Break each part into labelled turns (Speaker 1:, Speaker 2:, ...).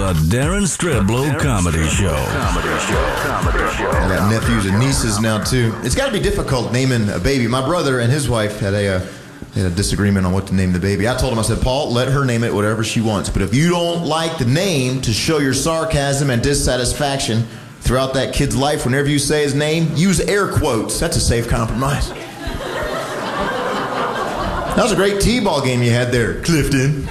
Speaker 1: The Darren Streblow Comedy Show.
Speaker 2: I got nephews and nieces now, too. It's got to be difficult naming a baby. My brother and his wife had a disagreement on what to name the baby. I told him, I said, Paul, let her name it whatever she wants. But if you don't like the name, to show your sarcasm and dissatisfaction throughout that kid's life, whenever you say his name, use air quotes. That's a safe compromise. That was a great t-ball game you had there, Clifton.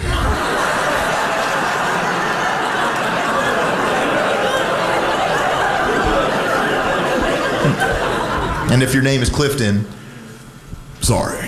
Speaker 2: And if your name is Clifton, sorry.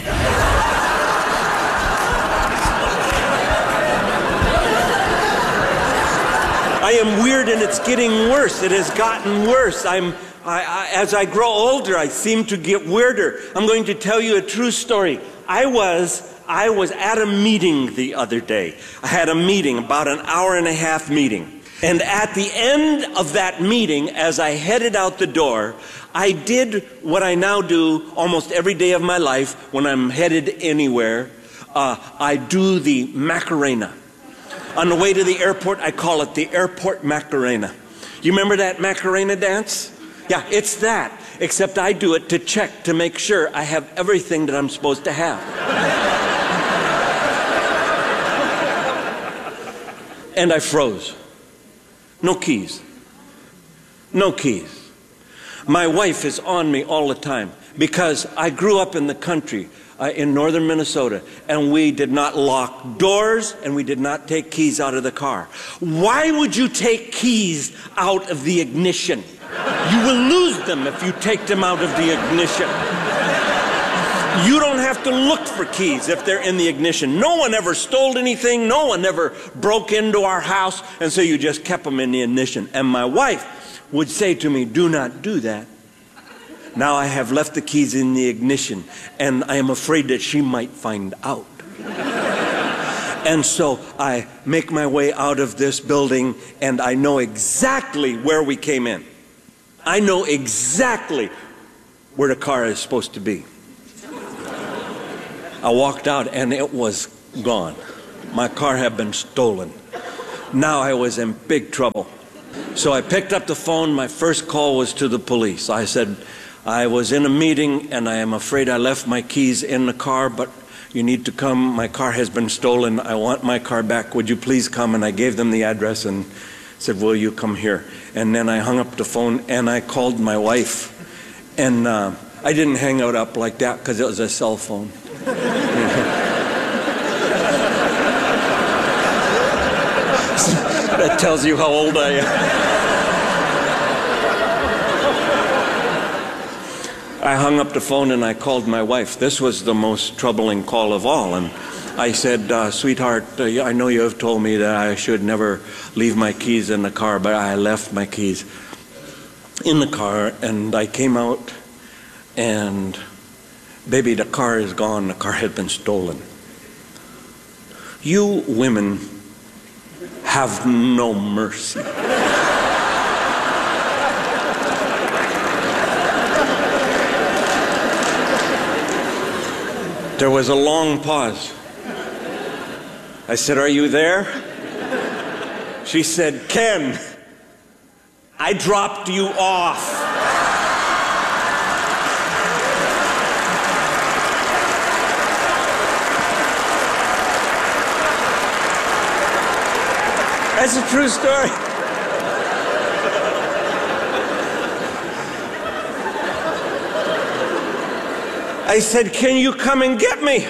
Speaker 3: I am weird and it's getting worse. It has gotten worse. As I grow older, I seem to get weirder. I'm going to tell you a true story. I was at a meeting the other day. I had a meeting, about an hour-and-a-half meeting. And at the end of that meeting, as I headed out the door, I did what I now do almost every day of my life when I'm headed anywhere. I do the Macarena. On the way to the airport, I call it the airport Macarena. You remember that Macarena dance? Yeah, it's that, except I do it to check to make sure I have everything that I'm supposed to have. And I froze. No keys. No keys. My wife is on me all the time because I grew up in the country in northern Minnesota, and we did not lock doors and we did not take keys out of the car. Why would you take keys out of the ignition? You will lose them if you take them out of the ignition. You don't have to look for keys if they're in the ignition. No one ever stole anything. No one ever broke into our house, and so you just kept them in the ignition. And my wife would say to me, do not do that. Now I have left the keys in the ignition, and I am afraid that she might find out. And so I make my way out of this building, and I know exactly where we came in. I know exactly where the car is supposed to be. I walked out and it was gone. My car had been stolen. Now I was in big trouble. So I picked up the phone. My first call was to the police. I said, I was in a meeting and I am afraid I left my keys in the car, but you need to come. My car has been stolen. I want my car back. Would you please come? And I gave them the address and said, will you come here? And then I hung up the phone and I called my wife. And I didn't hang it up like that because it was a cell phone. That tells you how old I am. I hung up the phone and I called my wife. This was the most troubling call of all. And I said, sweetheart, I know you have told me that I should never leave my keys in the car, but I left my keys in the car, and I came out, and baby, the car is gone. The car had been stolen. You women have no mercy. There was a long pause. I said, are you there? She said, Ken, I dropped you off. That's a true story. I said, can you come and get me?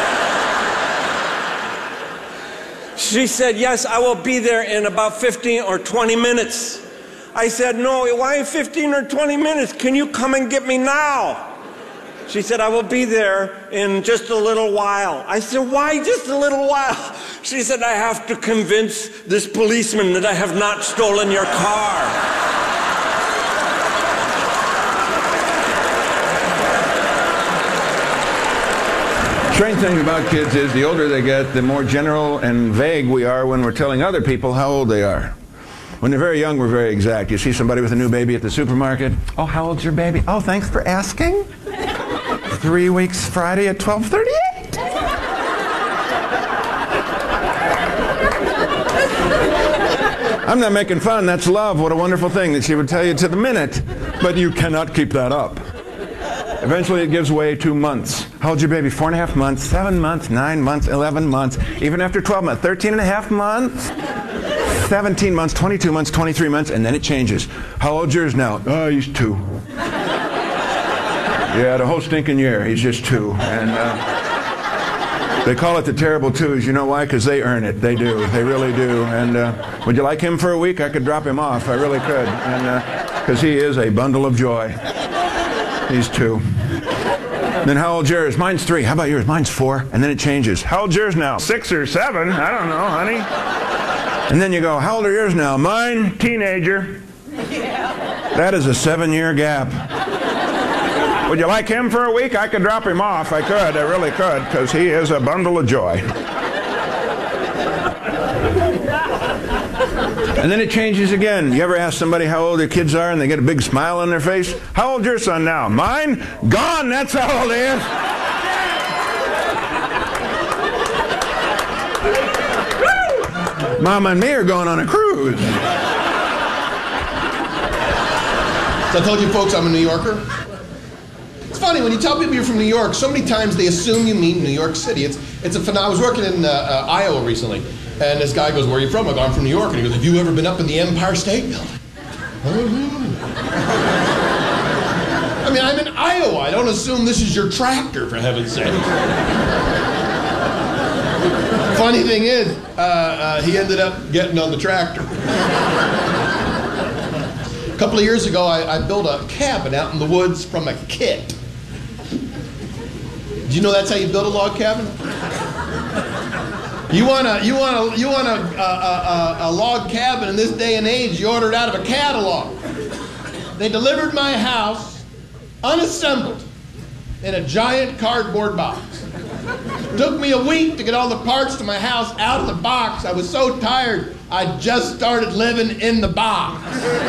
Speaker 3: She said, yes, I will be there in about 15 or 20 minutes. I said, no, why 15 or 20 minutes? Can you come and get me now? She said, I will be there in just a little while. I said, why just a little while? She said, I have to convince this policeman that I have not stolen your car.
Speaker 4: Strange thing about kids is the older they get, the more general and vague we are when we're telling other people how old they are. When they're very young, we're very exact. You see somebody with a new baby at the supermarket. Oh, how old's your baby? Oh, thanks for asking. 3 weeks Friday at 12:38. I'm not making fun. That's love. What a wonderful thing that she would tell you to the minute. But you cannot keep that up. Eventually it gives way to months. How old's your baby? 4.5 months, 7 months, 9 months, 11 months, even after 12 months, 13.5 months, 17 months, 22 months, 23 months, and then it changes. How old's yours now? Oh, he's 2. Yeah, the whole stinking year, he's just 2. And they call it the terrible twos. You know why? Because they earn it. They do. They really do. And would you like him for a week? I could drop him off. I really could. And because he is a bundle of joy. He's 2. Then how old's yours? Mine's 3. How about yours? Mine's 4. And then it changes. How old's yours now? 6 or 7. I don't know, honey. And then you go, how old are yours now? Mine, teenager. That is a 7-year gap. Would you like him for a week? I could drop him off. I could. I really could, because he is a bundle of joy. And then it changes again. You ever ask somebody how old their kids are and they get a big smile on their face? How old's your son now? Mine? Gone. That's how old he is. Mama and me are going on a cruise.
Speaker 5: So I told you folks I'm a New Yorker. It's funny, when you tell people you're from New York, so many times they assume you mean New York City. It's a I was working in Iowa recently, and this guy goes, where are you from? I go, I'm from New York. And he goes, have you ever been up in the Empire State Building? I mean, I'm in Iowa. I don't assume this is your tractor, for heaven's sake. Funny thing is, he ended up getting on the tractor. A couple of years ago, I built a cabin out in the woods from a kit. Do you know that's how you build a log cabin? You want a log cabin in this day and age, you order it out of a catalog. They delivered my house unassembled in a giant cardboard box. Took me a week to get all the parts to my house out of the box. I was so tired, I just started living in the box.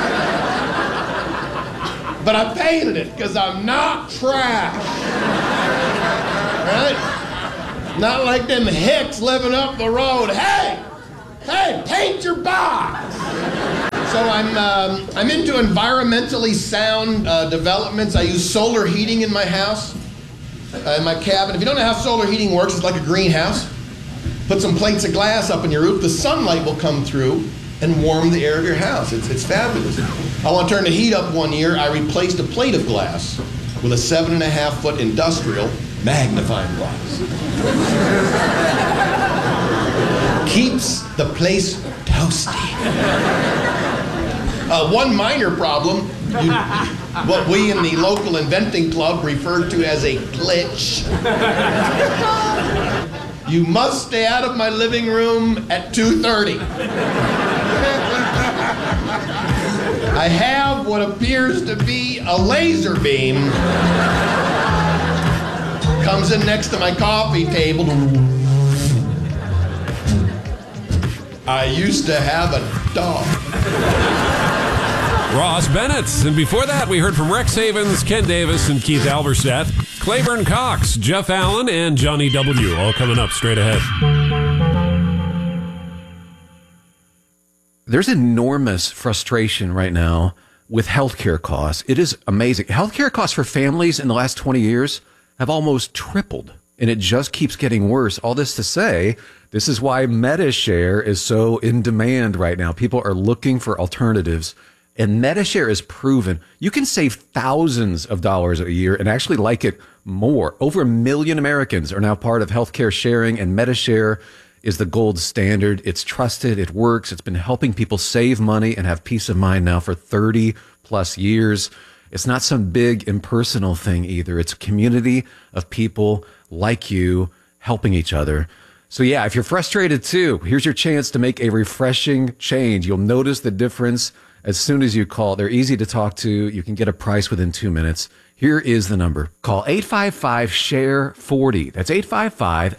Speaker 5: But I painted it because I'm not trash. Right? Not like them hicks living up the road. Hey, paint your box. So I'm into environmentally sound developments. I use solar heating in my house, in my cabin. If you don't know how solar heating works, it's like a greenhouse. Put some plates of glass up in your roof. The sunlight will come through and warm the air of your house. It's fabulous. I want to turn the heat up one year. I replaced a plate of glass with a 7.5-foot industrial magnifying glass. Keeps the place toasty. One minor problem, what we in the local inventing club referred to as a glitch. You must stay out of my living room at 2:30. I have what appears to be a laser beam. Comes in next to my coffee table. I used to have a dog.
Speaker 6: Ross Bennett. And before that, we heard from Rex Havens, Ken Davis, and Keith Alberstadt, Claiborne Cox, Jeff Allen, and Johnny W. All coming up straight ahead.
Speaker 7: There's enormous frustration right now with healthcare costs. It is amazing. Healthcare costs for families in the last 20 years have almost tripled, and it just keeps getting worse. All this to say, this is why MediShare is so in demand right now. People are looking for alternatives, and MediShare is proven. You can save thousands of dollars a year and actually like it more. Over 1 million Americans are now part of healthcare sharing, and MediShare is the gold standard. It's trusted. It works. It's been helping people save money and have peace of mind now for 30 plus years. It's not some big impersonal thing either. It's a community of people like you helping each other. So yeah, if you're frustrated too, here's your chance to make a refreshing change. You'll notice the difference as soon as you call. They're easy to talk to. You can get a price within 2 minutes. Here is the number. Call 855-SHARE-40. That's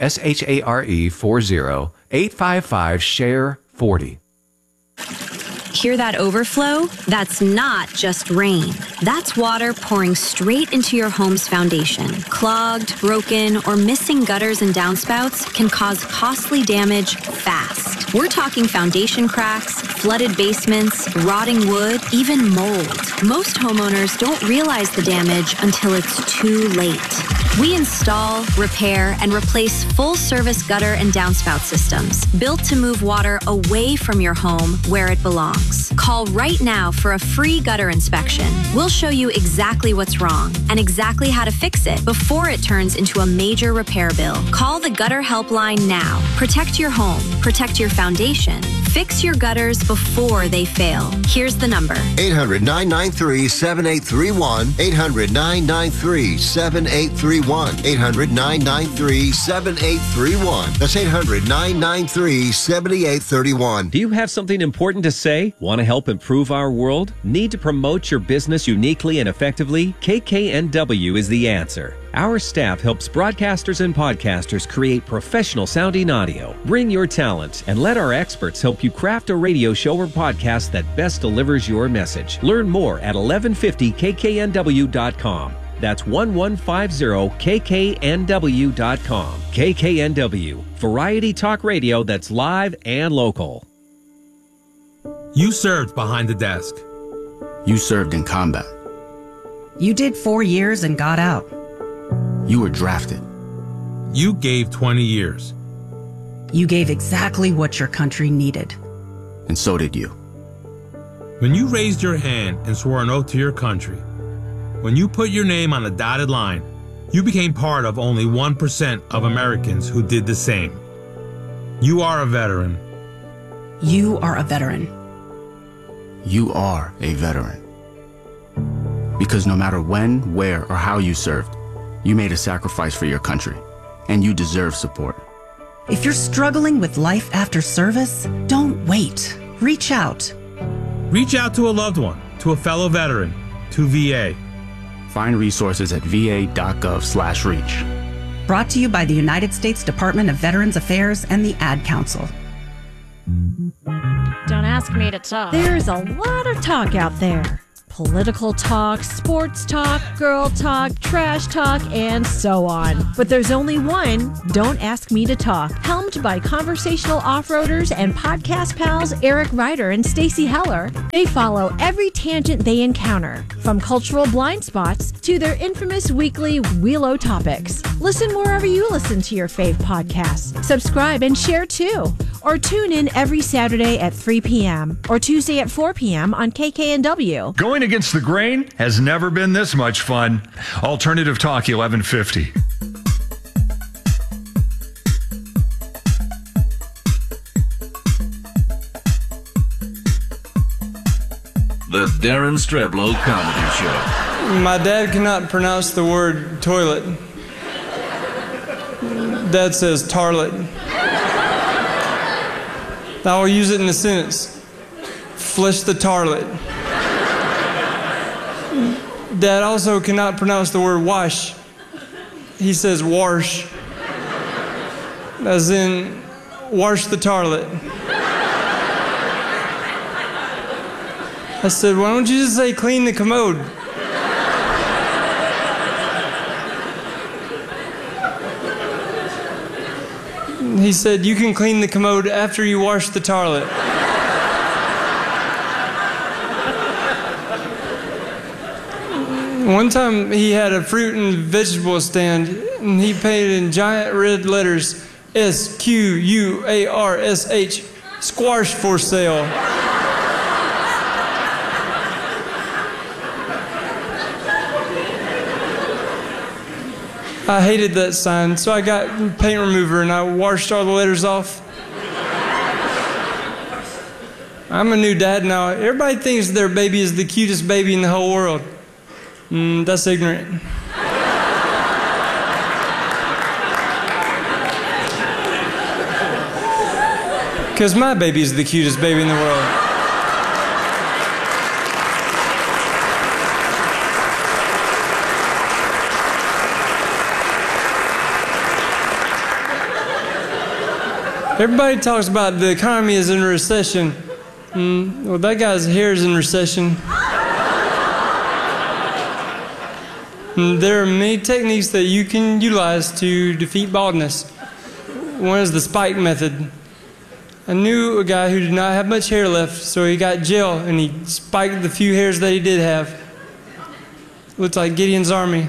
Speaker 7: 855-SHARE-40. 855-SHARE-40.
Speaker 8: Hear that overflow? That's not just rain. That's water pouring straight into your home's foundation. Clogged, broken, or missing gutters and downspouts can cause costly damage fast. We're talking foundation cracks, flooded basements, rotting wood, even mold. Most homeowners don't realize the damage until it's too late. We install, repair, and replace full-service gutter and downspout systems built to move water away from your home where it belongs. Call right now for a free gutter inspection. We'll show you exactly what's wrong and exactly how to fix it before it turns into a major repair bill. Call the Gutter Helpline now. Protect your home, protect your foundation, fix your gutters before they fail. Here's the number.
Speaker 9: 800-993-7831. 800-993-7831. 800-993-7831. That's 800-993-7831.
Speaker 10: Do you have something important to say? Want to help improve our world? Need to promote your business uniquely and effectively? KKNW is the answer. Our staff helps broadcasters and podcasters create professional sounding audio. Bring your talent and let our experts help you craft a radio show or podcast that best delivers your message. Learn more at 1150kknw.com. That's 1150kknw.com. KKNW, variety talk radio that's live and local.
Speaker 11: You served behind the desk.
Speaker 12: You served in combat.
Speaker 13: You did 4 years and got out.
Speaker 12: You were drafted.
Speaker 11: You gave 20 years.
Speaker 13: You gave exactly what your country needed.
Speaker 12: And so did you.
Speaker 11: When you raised your hand and swore an oath to your country, when you put your name on a dotted line, you became part of only 1% of Americans who did the same. You are a veteran.
Speaker 13: You are a veteran.
Speaker 12: You are a veteran. Because no matter when, where, or how you served, you made a sacrifice for your country, and you deserve support.
Speaker 13: If you're struggling with life after service, don't wait. Reach out.
Speaker 11: Reach out to a loved one, to a fellow veteran, to VA.
Speaker 12: Find resources at va.gov/reach.
Speaker 13: Brought to you by the United States Department of Veterans Affairs and the Ad Council.
Speaker 14: Don't ask me to talk. There's a lot of talk out there. Political talk, sports talk, girl talk, trash talk, and so on. But there's only one, Don't Ask Me to Talk, helmed by conversational off-roaders and podcast pals Eric Ryder and Stacey Heller. They follow every tangent they encounter, from cultural blind spots to their infamous weekly Wheelo topics. Listen wherever you listen to your fave podcasts. Subscribe and share too. Or tune in every Saturday at 3 p.m. or Tuesday at 4 p.m. on KKNW.
Speaker 15: Going against the grain has never been this much fun. Alternative Talk 1150.
Speaker 1: The Darren Streblow Comedy Show.
Speaker 16: My dad cannot pronounce the word toilet. Dad says tarlet. I will use it in a sentence. Flush the tarlet. Dad also cannot pronounce the word wash. He says wash. As in, wash the tarlet. I said, why don't you just say clean the commode? He said, you can clean the commode after you wash the tarlet. One time he had a fruit and vegetable stand and he painted in giant red letters, SQUARSH, squash for sale. I hated that sign, so I got paint remover and I washed all the letters off. I'm a new dad now. Everybody thinks their baby is the cutest baby in the whole world. That's ignorant. Because my baby is the cutest baby in the world. Everybody talks about the economy is in a recession. Well, that guy's hair is in recession. There are many techniques that you can utilize to defeat baldness. One is the spike method. I knew a guy who did not have much hair left, so he got gel and he spiked the few hairs that he did have. Looked like Gideon's army.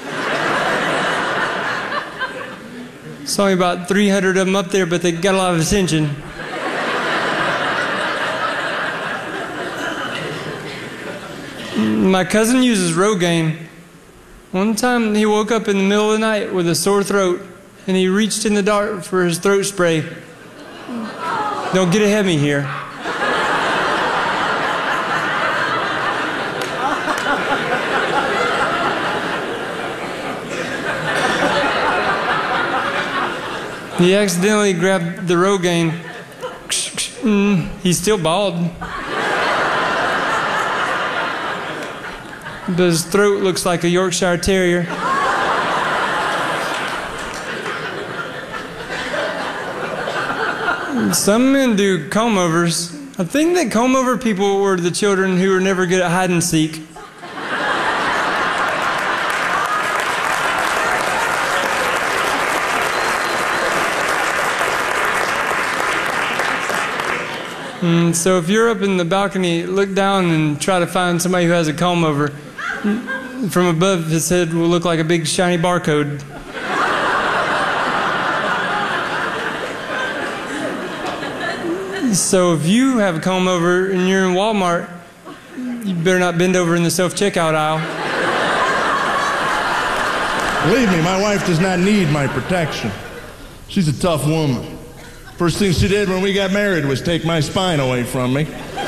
Speaker 16: It's only about 300 of them up there, but they got a lot of attention. My cousin uses Rogaine. One time he woke up in the middle of the night with a sore throat, and he reached in the dark for his throat spray. Don't get ahead of me here. He accidentally grabbed the Rogaine. He's still bald. But his throat looks like a Yorkshire Terrier. Some men do comb-overs. I think that comb-over people were the children who were never good at hide and seek. So if you're up in the balcony, look down and try to find somebody who has a comb-over. From above, his head will look like a big shiny barcode. So if you have a comb-over and you're in Walmart, you better not bend over in the self-checkout aisle.
Speaker 17: Believe me, my wife does not need my protection. She's a tough woman. First thing she did when we got married was take my spine away from me.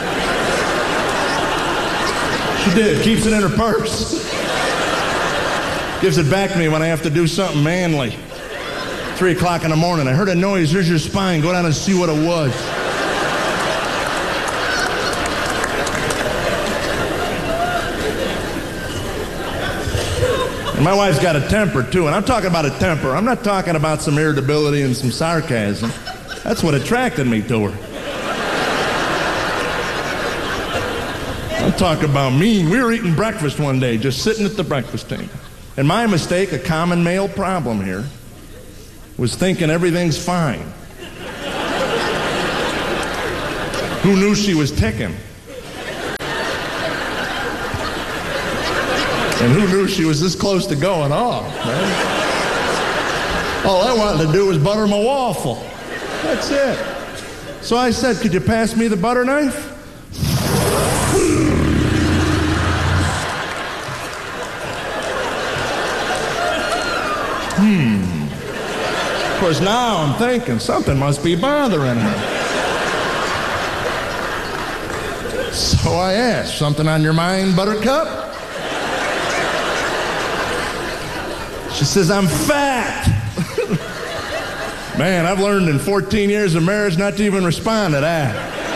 Speaker 17: She did, keeps it in her purse. Gives it back to me when I have to do something manly. 3 o'clock in the morning, I heard a noise, there's your spine, go down and see what it was. And my wife's got a temper too, and I'm talking about a temper. I'm not talking about some irritability and some sarcasm. That's what attracted me to her. I'm talking about mean. We were eating breakfast one day, just sitting at the breakfast table. And my mistake, a common male problem here, was thinking everything's fine. Who knew she was ticking? And who knew she was this close to going off, man? All I wanted to do was butter my waffle. That's it. So I said, could you pass me the butter knife? Of course, now I'm thinking something must be bothering her. So I asked, something on your mind, Buttercup? She says, I'm fat. Man, I've learned in 14 years of marriage not to even respond to that.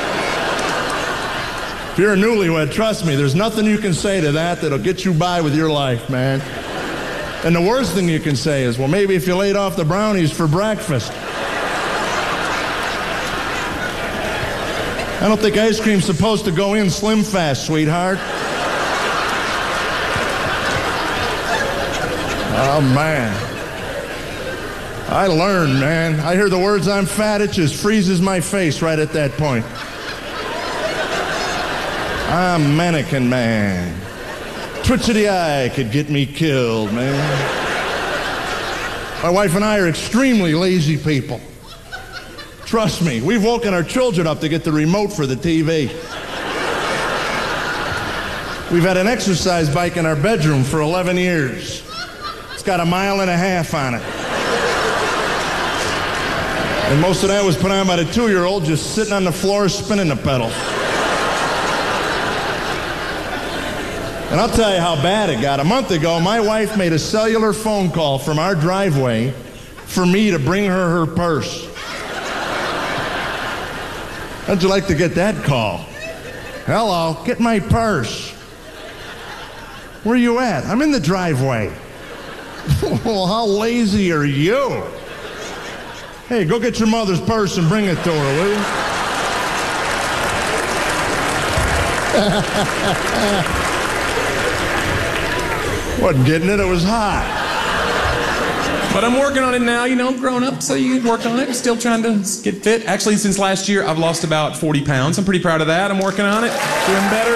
Speaker 17: If you're a newlywed, trust me, there's nothing you can say to that that'll get you by with your life, man. And the worst thing you can say is, well, maybe if you laid off the brownies for breakfast. I don't think ice cream's supposed to go in slim fast, sweetheart. Oh, man. I learned, man. I hear the words I'm fat, it just freezes my face right at that point. I'm mannequin man. Twitch of the eye could get me killed, man. My wife and I are extremely lazy people. Trust me, we've woken our children up to get the remote for the TV. We've had an exercise bike in our bedroom for 11 years. It's got 1.5 miles on it. And most of that was put on by the 2-year-old just sitting on the floor spinning the pedals. And I'll tell you how bad it got. A month ago, my wife made a cellular phone call from our driveway for me to bring her purse. How'd you like to get that call? Hello, get my purse. Where are you at? I'm in the driveway. Well, how lazy are you? Hey, go get your mother's purse and bring it to her, will you? Wasn't getting it, it was hot.
Speaker 18: But I'm working on it now, grown up, so you work on it. Still trying to get fit. Actually, since last year, I've lost about 40 pounds. I'm pretty proud of that. I'm working on it, doing better.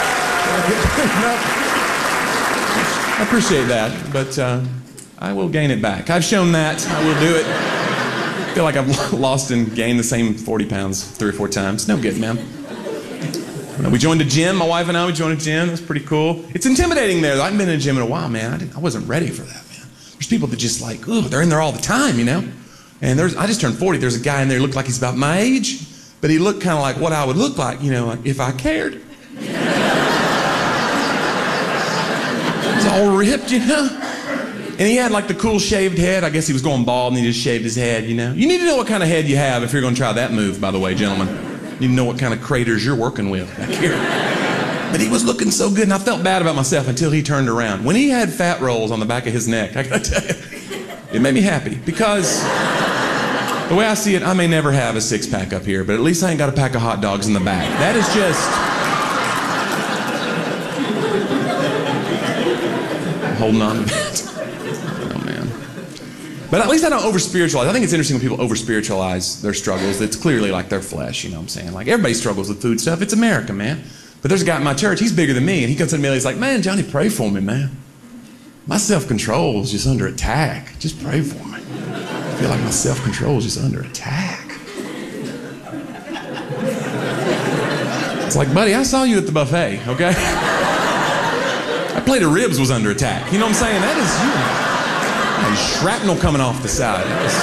Speaker 18: I appreciate that, but I will gain it back. I've shown that. I will do it. I feel like I've lost and gained the same 40 pounds 3 or 4 times. No good, man. We joined a gym. My wife and I, we joined a gym. It was pretty cool. It's intimidating there, though. I haven't been in a gym in a while, man. I wasn't ready for that, man. There's people that just like, ooh, they're in there all the time, And I just turned 40. There's a guy in there who looked like he's about my age, but he looked kind of like what I would look like, like if I cared. He's all ripped, And he had like the cool shaved head. I guess he was going bald and he just shaved his head, You need to know what kind of head you have if you're going to try that move, by the way, gentlemen. You need to know what kind of craters you're working with back here. But he was looking so good, and I felt bad about myself until he turned around. When he had fat rolls on the back of his neck, I gotta tell you, it made me happy. Because the way I see it, I may never have a six-pack up here, but at least I ain't got a pack of hot dogs in the back. That is just... holding on to that. Oh, man. But at least I don't over-spiritualize. I think it's interesting when people over-spiritualize their struggles. It's clearly like their flesh, you know what I'm saying? Like, everybody struggles with food stuff. It's America, man. But there's a guy in my church, he's bigger than me, and he comes to me and he's like, man, Johnny, pray for me, man. My self-control is just under attack. Just pray for me. I feel like my self-control is just under attack. It's like, buddy, I saw you at the buffet, okay? That plate of ribs was under attack. You know what I'm saying? That is shrapnel coming off the side.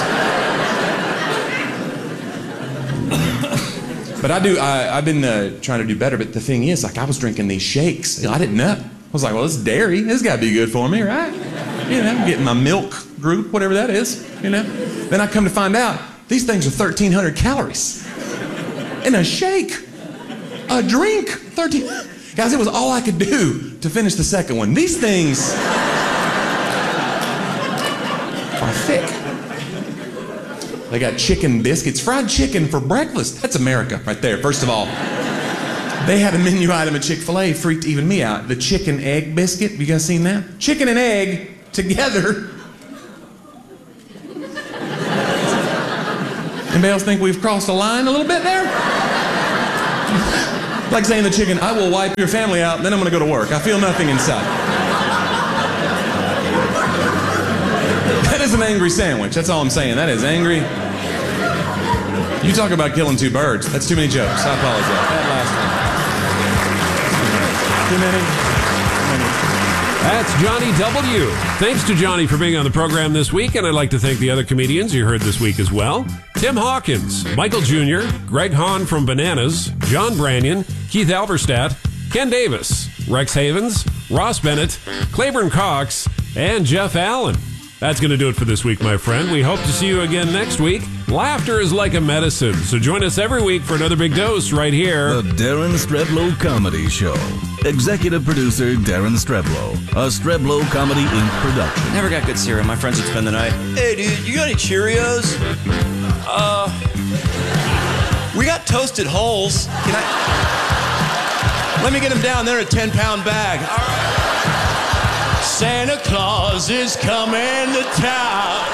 Speaker 18: But I've been trying to do better, but the thing is, like, I was drinking these shakes. I didn't know. I was like, well, this is dairy. This got to be good for me, right? I'm getting my milk group, whatever that is, Then I come to find out, these things are 1,300 calories. In a shake. A drink. 13. Guys, it was all I could do to finish the second one. These things are thick. They got chicken biscuits, fried chicken for breakfast. That's America right there, first of all. They had a menu item at Chick-fil-A, freaked even me out. The chicken egg biscuit, have you guys seen that? Chicken and egg together. Anybody else think we've crossed a line a little bit there? Like saying the chicken, I will wipe your family out, then I'm going to go to work. I feel nothing inside. That is an angry sandwich. That's all I'm saying. That is angry. You talk about killing two birds. That's too many jokes. I apologize. That last one. Too many.
Speaker 6: That's Johnny W. Thanks to Johnny for being on the program this week, and I'd like to thank the other comedians you heard this week as well. Tim Hawkins, Michael Jr., Greg Hahn from Bananas, John Branyan, Keith Alberstadt, Ken Davis, Rex Havens, Ross Bennett, Claiborne Cox, and Jeff Allen. That's going to do it for this week, my friend. We hope to see you again next week. Laughter is like a medicine, so join us every week for another big dose right here.
Speaker 1: The Darren Streblow Comedy Show. Executive producer Darren Streblow. A Streblow Comedy Inc. production.
Speaker 19: Never got good cereal. My friends would spend the night. Hey, dude, you got any Cheerios? We got Toasted Holes. Can I... Let me get them down there in a 10-pound bag. All right. Santa Claus is coming to town.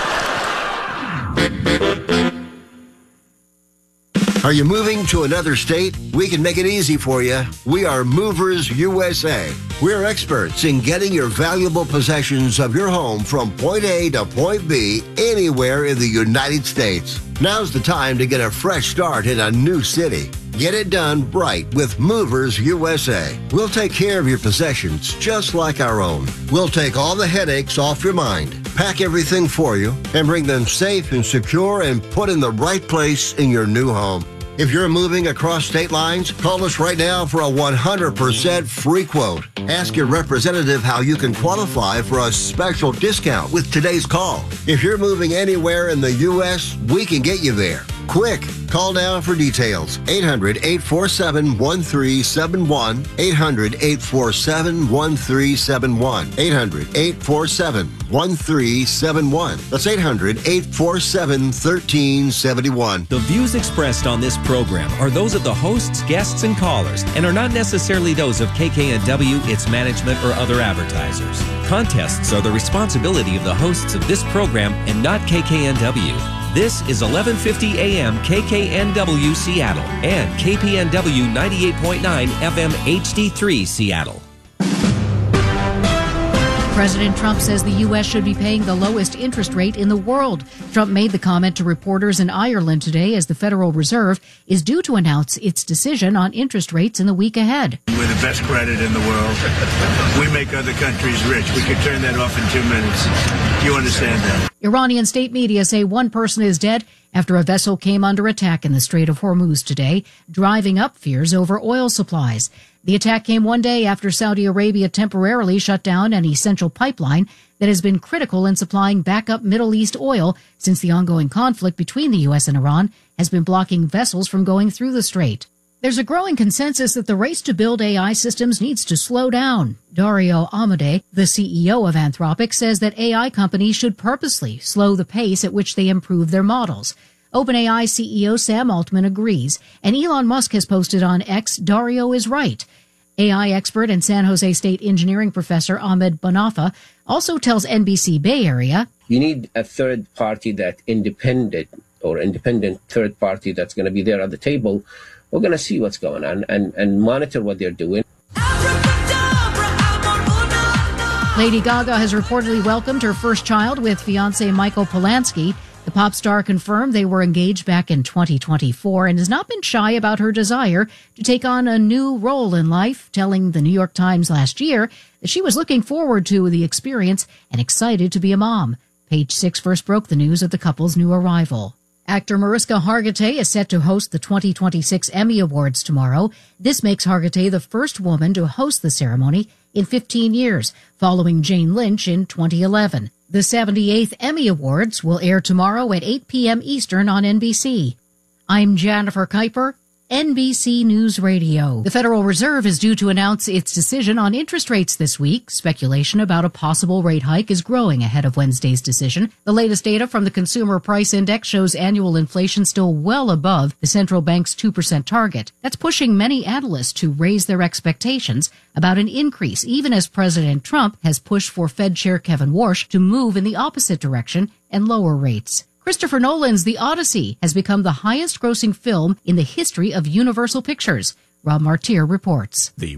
Speaker 9: Are you moving to another state? We can make it easy for you. We are Movers USA. We're experts in getting your valuable possessions of your home from point A to point B anywhere in the United States. Now's the time to get a fresh start in a new city. Get it done right with Movers USA. We'll take care of your possessions just like our own. We'll take all the headaches off your mind, pack everything for you, and bring them safe and secure and put in the right place in your new home. If you're moving across state lines, call us right now for a 100% free quote. Ask your representative how you can qualify for a special discount with today's call. If you're moving anywhere in the U.S., we can get you there. Quick, call now for details. 800-847-1371. 800-847-1371. 800-847-1371. That's 800-847-1371.
Speaker 10: The views expressed on this program are those of the hosts, guests, and callers, and are not necessarily those of KKNW, its management, or other advertisers. Contests are the responsibility of the hosts of this program and not KKNW. This is 1150 AM KKNW Seattle and KPNW 98.9 FM HD3 Seattle.
Speaker 20: President Trump says the U.S. should be paying the lowest interest rate in the world. Trump made the comment to reporters in Ireland today as the Federal Reserve is due to announce its decision on interest rates in the week ahead.
Speaker 21: We're the best credit in the world. We make other countries rich. We could turn that off in 2 minutes. You understand that?
Speaker 20: Iranian state media say one person is dead after a vessel came under attack in the Strait of Hormuz today, driving up fears over oil supplies. The attack came one day after Saudi Arabia temporarily shut down an essential pipeline that has been critical in supplying backup Middle East oil since the ongoing conflict between the U.S. and Iran has been blocking vessels from going through the strait. There's a growing consensus that the race to build AI systems needs to slow down. Dario Amodei, the CEO of Anthropic, says that AI companies should purposely slow the pace at which they improve their models. OpenAI CEO Sam Altman agrees, and Elon Musk has posted on X, Dario is right. AI expert and San Jose State engineering professor Ahmed Banafa also tells NBC Bay Area,
Speaker 22: you need a third party independent third party that's going to be there at the table. We're going to see what's going on and monitor what they're doing.
Speaker 20: Lady Gaga has reportedly welcomed her first child with fiancé Michael Polanski. The pop star confirmed they were engaged back in 2024 and has not been shy about her desire to take on a new role in life, telling the New York Times last year that she was looking forward to the experience and excited to be a mom. Page 6 first broke the news of the couple's new arrival. Actor Mariska Hargitay is set to host the 2026 Emmy Awards tomorrow. This makes Hargitay the first woman to host the ceremony in 15 years, following Jane Lynch in 2011. The 78th Emmy Awards will air tomorrow at 8 p.m. Eastern on NBC. I'm Jennifer Kuiper, NBC News Radio. The Federal Reserve is due to announce its decision on interest rates this week. Speculation about a possible rate hike is growing ahead of Wednesday's decision. The latest data from the Consumer Price Index shows annual inflation still well above the central bank's 2% target. That's pushing many analysts to raise their expectations about an increase, even as President Trump has pushed for Fed Chair Kevin Warsh to move in the opposite direction and lower rates. Christopher Nolan's The Odyssey has become the highest-grossing film in the history of Universal Pictures. Rob Martier reports.
Speaker 23: The